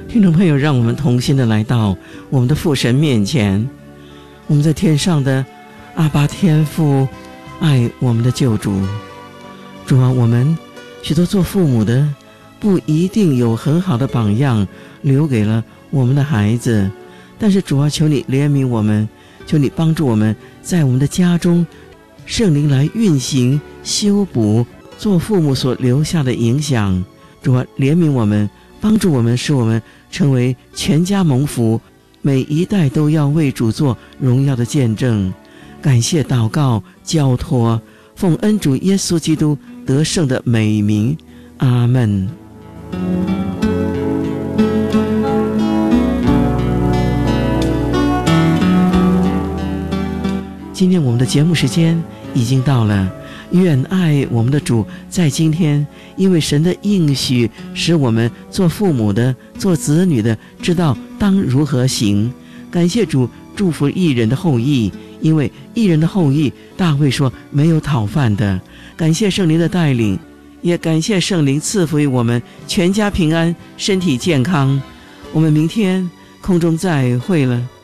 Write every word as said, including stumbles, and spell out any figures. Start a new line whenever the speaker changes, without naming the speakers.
听众朋友，让我们同心的来到我们的父神面前。我们在天上的阿爸天父爱我们的救主。主啊，我们许多做父母的不一定有很好的榜样留给了我们的孩子，但是主啊，求你怜悯我们，求你帮助我们在我们的家中，圣灵来运行修补做父母所留下的影响。主啊，怜悯我们，帮助我们，使我们成为全家蒙福，每一代都要为主做荣耀的见证。感谢祷告交托，奉恩主耶稣基督得胜的美名，阿们。今天我们的节目时间已经到了，愿爱我们的主在今天因为神的应许，使我们做父母的做子女的知道当如何行。感谢主祝福义人的后裔，因为义人的后裔大卫说没有讨饭的。感谢圣灵的带领，也感谢圣灵赐福于我们全家平安，身体健康。我们明天空中再会了。